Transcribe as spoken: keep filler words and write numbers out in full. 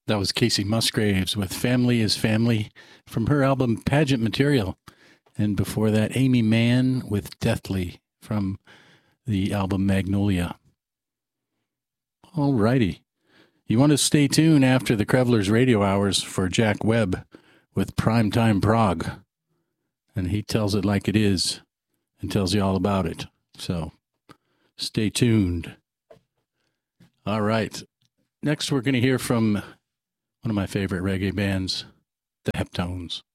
That was Casey Musgraves with Family is Family from her album Pageant Material. And before that, Amy Mann with Deathly from the album Magnolia. All righty. You want to stay tuned after the Krevlers Radio Hours for Jack Webb with Primetime Prague. And he tells it like it is and tells you all about it. So stay tuned. All right. Next, we're going to hear from one of my favorite reggae bands, the Heptones.